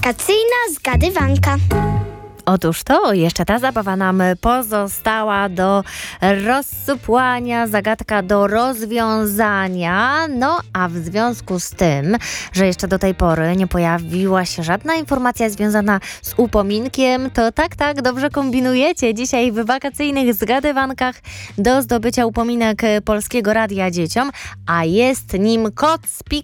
Wakacyjna zgadywanka. Otóż to, jeszcze ta zabawa nam pozostała do rozsupłania, zagadka do rozwiązania. No, a w związku z tym, że jeszcze do tej pory nie pojawiła się żadna informacja związana z upominkiem, to tak, dobrze kombinujecie. Dzisiaj w wakacyjnych zgadywankach do zdobycia upominek Polskiego Radia dzieciom, a jest nim koc